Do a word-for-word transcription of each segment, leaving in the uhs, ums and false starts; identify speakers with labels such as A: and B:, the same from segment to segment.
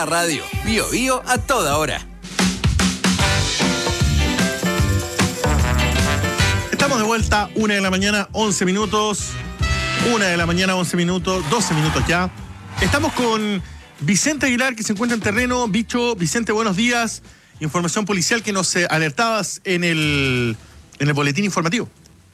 A: La radio, Bío Bío a toda hora.
B: Estamos de vuelta, una de la mañana, once minutos. Una de la mañana, once minutos, doce minutos ya. Estamos con Vicente Aguilar, que se encuentra en terreno. Bicho, Vicente, buenos días. Información policial que nos eh, alertabas en el, en el boletín informativo.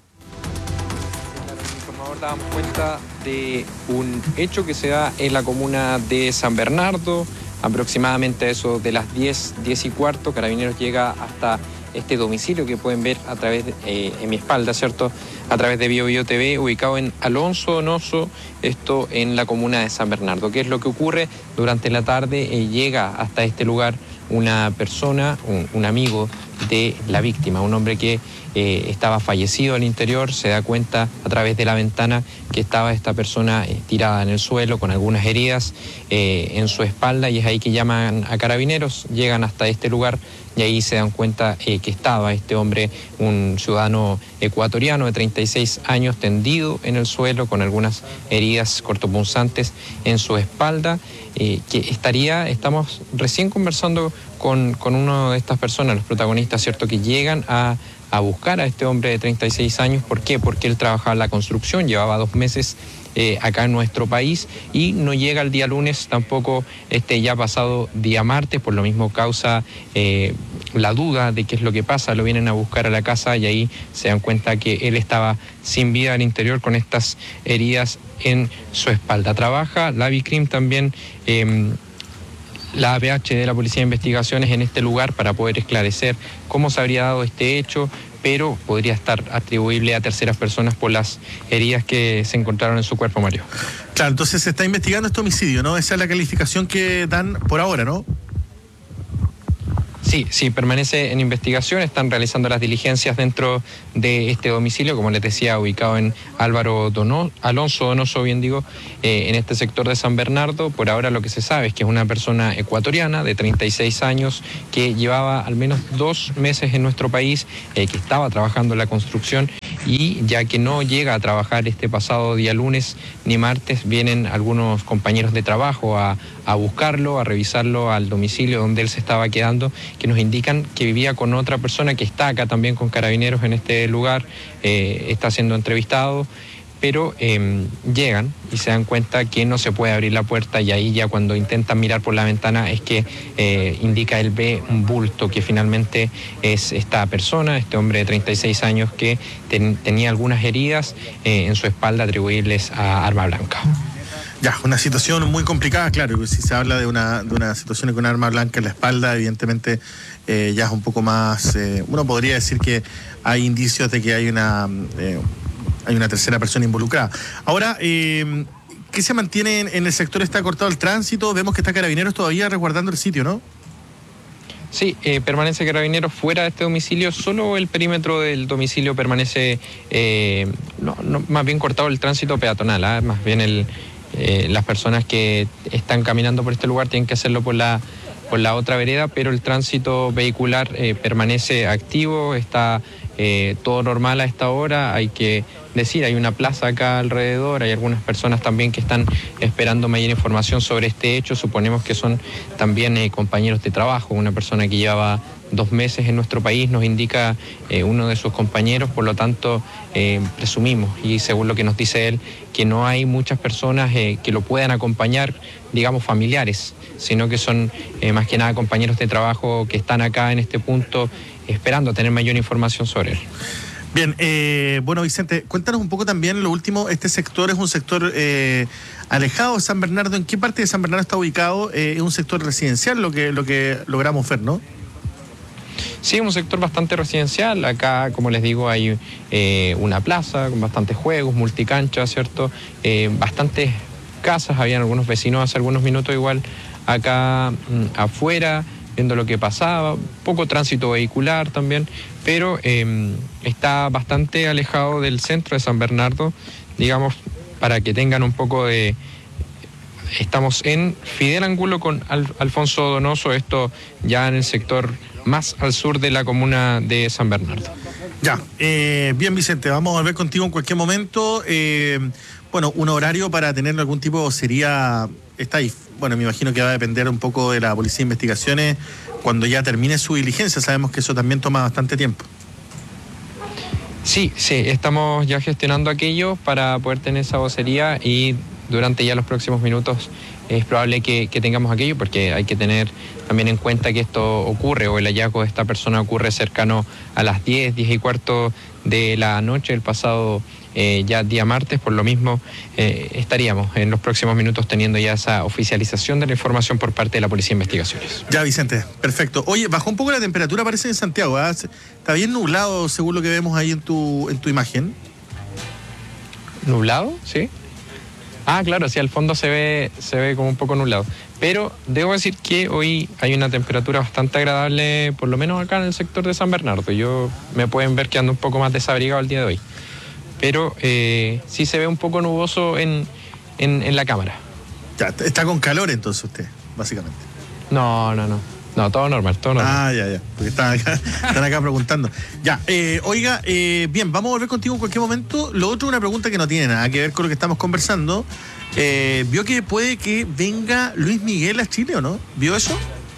C: Informador, damos cuenta de un hecho que se da en la comuna de San Bernardo, aproximadamente a eso de las diez, diez y cuarto. Carabineros llega hasta este domicilio que pueden ver a través de, eh, en mi espalda, ¿cierto? A través de Bío Bío T V, ubicado en Alonso Donoso, esto en la comuna de San Bernardo. ¿Qué es lo que ocurre? Durante la tarde eh, llega hasta este lugar una persona, un, un amigo de la víctima, un hombre que eh, estaba fallecido al interior. Se da cuenta a través de la ventana que estaba esta persona eh, tirada en el suelo con algunas heridas eh, en su espalda, y es ahí que llaman a Carabineros, llegan hasta este lugar y ahí se dan cuenta eh, que estaba este hombre, un ciudadano ecuatoriano de treinta y seis años, tendido en el suelo con algunas heridas cortopunzantes en su espalda, eh, que estaría, estamos recién conversando con, con una de estas personas, los protagonistas, ¿cierto?, que llegan a, a buscar a este hombre de treinta y seis años. ¿Por qué? Porque él trabajaba en la construcción, llevaba dos meses Eh, acá en nuestro país y no llega el día lunes, tampoco este ya pasado día martes, por lo mismo causa eh, la duda de qué es lo que pasa. Lo vienen a buscar a la casa y ahí se dan cuenta que él estaba sin vida al interior con estas heridas en su espalda. Trabaja la Vicrim también, eh, la A P H de la Policía de Investigaciones en este lugar para poder esclarecer cómo se habría dado este hecho, pero podría estar atribuible a terceras personas por las heridas que se encontraron en su cuerpo, Mario.
B: Claro, entonces se está investigando este homicidio, ¿no? Esa es la calificación que dan por ahora, ¿no?
C: Sí, sí, permanece en investigación. Están realizando las diligencias dentro de este domicilio, como les decía, ubicado en Álvaro Dono, Alonso Donoso, bien digo, eh, en este sector de San Bernardo. Por ahora lo que se sabe es que es una persona ecuatoriana de treinta y seis años que llevaba al menos dos meses en nuestro país, eh, que estaba trabajando en la construcción, y ya que no llega a trabajar este pasado día lunes ni martes, vienen algunos compañeros de trabajo a, a buscarlo, a revisarlo al domicilio donde él se estaba quedando, que nos indican que vivía con otra persona que está acá también con Carabineros en este lugar, eh, está siendo entrevistado, pero eh, llegan y se dan cuenta que no se puede abrir la puerta, y ahí ya cuando intentan mirar por la ventana es que eh, indica, él ve un bulto que finalmente es esta persona, este hombre de treinta y seis años que ten, tenía algunas heridas eh, en su espalda atribuibles a arma blanca.
B: Ya, una situación muy complicada, claro, que si se habla de una, de una situación con arma blanca en la espalda, evidentemente eh, ya es un poco más, eh, uno podría decir que hay indicios de que hay una, eh, hay una tercera persona involucrada. Ahora, eh, ¿qué se mantiene en, en el sector? ¿Está cortado el tránsito? Vemos que está Carabineros todavía resguardando el sitio, ¿no?
C: Sí, eh, permanece Carabineros fuera de este domicilio. Solo el perímetro del domicilio permanece, eh, no, no, más bien cortado el tránsito peatonal, ¿eh? Más bien el... Eh, las personas que están caminando por este lugar tienen que hacerlo por la, por la otra vereda, pero el tránsito vehicular eh, permanece activo, está eh, todo normal a esta hora. Hay que decir, hay una plaza acá alrededor, hay algunas personas también que están esperando mayor información sobre este hecho. Suponemos que son también eh, compañeros de trabajo. Una persona que lleva dos meses en nuestro país, nos indica eh, uno de sus compañeros, por lo tanto eh, presumimos, y según lo que nos dice él, que no hay muchas personas eh, que lo puedan acompañar, digamos familiares, sino que son eh, más que nada compañeros de trabajo que están acá en este punto esperando tener mayor información sobre él.
B: Bien, eh, bueno, Vicente, cuéntanos un poco también lo último. Este sector es un sector eh, alejado de San Bernardo. ¿En qué parte de San Bernardo está ubicado? Eh, es un sector residencial lo que, lo que logramos ver, ¿no?
C: Sí, un sector bastante residencial. Acá, como les digo, hay eh, una plaza con bastantes juegos, multicanchas, ¿cierto? Eh, bastantes casas, habían algunos vecinos hace algunos minutos igual acá mmm, afuera, viendo lo que pasaba, poco tránsito vehicular también, pero eh, está bastante alejado del centro de San Bernardo, digamos, para que tengan un poco de... Estamos en Fidel Angulo con Al- Alfonso Donoso, esto ya en el sector más al sur de la comuna de San Bernardo.
B: Ya, eh, bien, Vicente, vamos a volver contigo en cualquier momento. Eh, bueno, un horario para tener algún tipo sería, está ahí bueno, me imagino que va a depender un poco de la Policía de Investigaciones cuando ya termine su diligencia. Sabemos que eso también toma bastante tiempo.
C: Sí, sí, estamos ya gestionando aquello para poder tener esa vocería y durante ya los próximos minutos es probable que, que tengamos aquello, porque hay que tener también en cuenta que esto ocurre, o el hallazgo de esta persona ocurre cercano a las diez, diez y cuarto de la noche del pasado eh, ya día martes. Por lo mismo eh, estaríamos en los próximos minutos teniendo ya esa oficialización de la información por parte de la Policía de Investigaciones.
B: Ya, Vicente, perfecto. Oye, bajó un poco la temperatura, parece, en Santiago, ¿eh? Está bien nublado según lo que vemos ahí en tu, en tu imagen.
C: ¿Nublado? Sí. Ah, claro, sí, al fondo se ve, se ve como un poco nublado. Pero debo decir que hoy hay una temperatura bastante agradable, por lo menos acá en el sector de San Bernardo. Yo me pueden ver que ando un poco más desabrigado el día de hoy. Pero eh, sí se ve un poco nuboso en, en, en la cámara.
B: Ya, está con calor entonces usted, básicamente.
C: No, no, no. No, todo normal, todo normal.
B: Ah, ya, ya. Porque están acá, están acá preguntando. Ya, eh, oiga, eh, bien, vamos a volver contigo en cualquier momento. Lo otro, una pregunta que no tiene nada que ver con lo que estamos conversando. Eh, ¿Vio que puede que venga Luis Miguel a Chile o no? ¿Vio eso?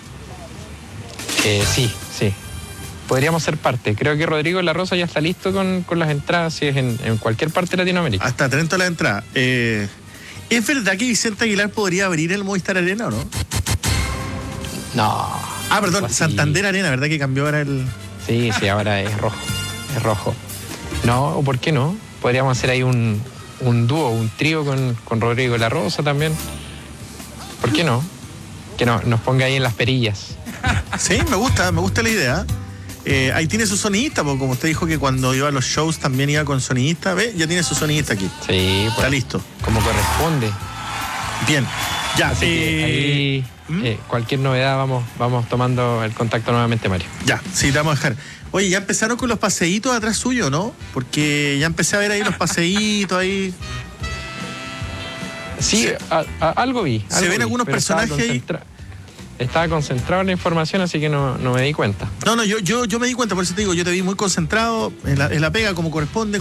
C: Eh, sí, sí. Podríamos ser parte. Creo que Rodrigo de la Rosa ya está listo con, con las entradas, si es en, en cualquier parte de Latinoamérica.
B: Hasta treinta la entrada. Eh, ¿Es verdad que Vicente Aguilar podría abrir el Movistar Arena o no?
C: No.
B: Ah, perdón,
C: así.
B: Santander Arena, ¿verdad que cambió ahora el...?
C: Sí, sí, ahora es rojo. Es rojo. No, ¿o por qué no? Podríamos hacer ahí un, un dúo, un trío con, con Rodrigo de la Rosa también. ¿Por qué no? Que no, nos ponga ahí en las perillas.
B: Sí, me gusta, me gusta la idea. Eh, ahí tiene su sonidista, porque como usted dijo que cuando iba a los shows también iba con sonidista, ¿ve? Ya tiene su sonidista aquí.
C: Sí, pues,
B: está listo.
C: Como corresponde.
B: Bien, ya.
C: Así
B: eh,
C: que ahí,
B: ¿Mm?
C: eh, cualquier novedad vamos, vamos tomando el contacto nuevamente, Mario.
B: Ya, sí, te vamos a dejar. Oye, ya empezaron con los paseitos atrás suyo, ¿no? Porque ya empecé a ver ahí los paseitos ahí.
C: Sí, a, a, algo vi.
B: Se
C: algo
B: ven
C: vi,
B: algunos
C: pero estaba
B: personajes ahí.
C: concentra- Estaba concentrado en la información, así que no, no me di cuenta.
B: No, no, yo, yo, yo me di cuenta, por eso te digo, yo te vi muy concentrado en la, en la pega como corresponde.